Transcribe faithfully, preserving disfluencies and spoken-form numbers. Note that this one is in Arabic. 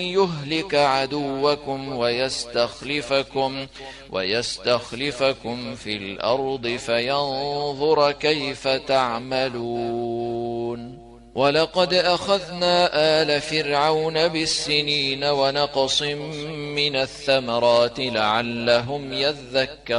يهلك عدوكم ويستخلفكم ويستخلفكم في الأرض فينظر كيف تعملون. ولقد أخذنا آل فرعون بالسنين ونقص من الثمرات لعلهم يذكرون